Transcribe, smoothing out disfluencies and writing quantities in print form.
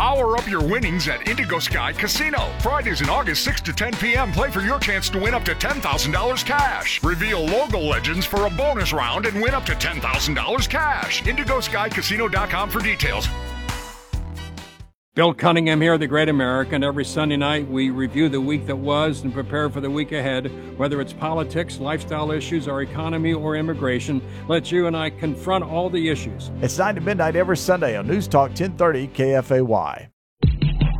Power up your winnings at Indigo Sky Casino. Fridays in August 6 to 10 p.m. Play for your chance to win up to $10,000 cash. Reveal logo legends for a bonus round and win up to $10,000 cash. IndigoSkyCasino.com for details. Bill Cunningham here, The Great American. Every Sunday night, we review the week that was and prepare for the week ahead. Whether it's politics, lifestyle issues, our economy, or immigration, let you and I confront all the issues. It's 9 to midnight every Sunday on News Talk 1030 KFAY.